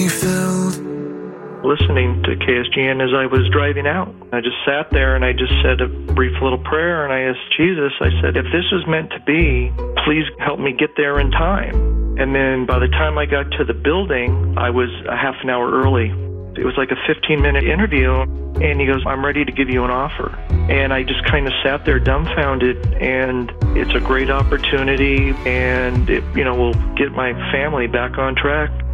Listening to KSGN as I was driving out. I just sat there and I just said a brief little prayer and I asked Jesus, I said, if this was meant to be, please help me get there in time. And then by the time I got to the building, I was a half an hour early. It was like a 15-minute interview, and he goes, I'm ready to give you an offer. And I just kind of sat there dumbfounded, and it's a great opportunity, and it, will get my family back on track.